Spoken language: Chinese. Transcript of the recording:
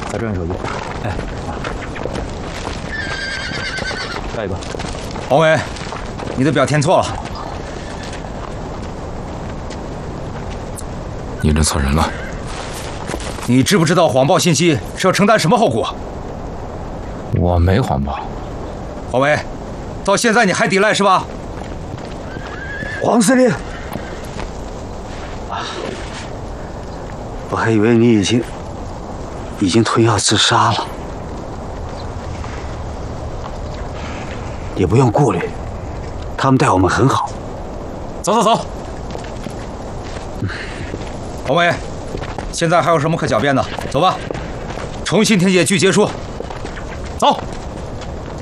把专业手机。哎，下一个。 黄伟，你的表填错了。 你认错人了。 你知不知道谎报信息是要承担什么后果？ 我没谎报。 黄伟，到现在你还抵赖是吧？ 黄司令，我还以为你已经吞药自杀了。也不用顾虑，他们待我们很好。 走走走。黄伟，现在还有什么可狡辩的？走吧，重新听解据结束。走。